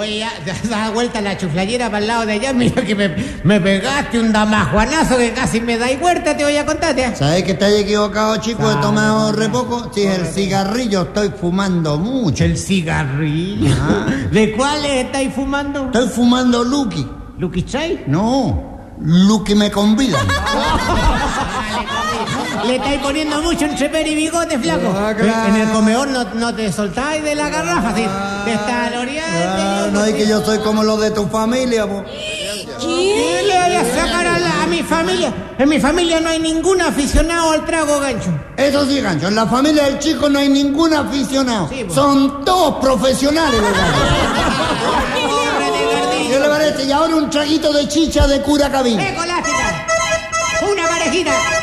Oye, ya, da vuelta la chuflayera para el lado de allá. Mira que me pegaste un damajuanazo que casi me da y huerta, te voy a contar. ¿Sabes que estás equivocado, chico? He tomado re poco. Sí, el cigarrillo estoy fumando mucho. ¿El cigarrillo? ¿De cuáles estáis fumando? Estoy fumando Lucky. ¿Lucky Strike? No, Lucky me convidan. Le estáis poniendo mucho entre peri y bigote, flaco. Claro. En el comedor no te soltáis de la garrafa, ¿sí? Te está Claro, no, es que yo soy como los de tu familia, po. ¿Qué le voy a sacar a mi familia? En mi familia no hay ningún aficionado al trago, Gancho. Eso sí, Gancho, en la familia del chico no hay ningún aficionado. Sí, son todos profesionales, ¿verdad? ¿Qué le parece? Y ahora un traguito de chicha de cura cabina. ¡Colástica! ¡Una parejita!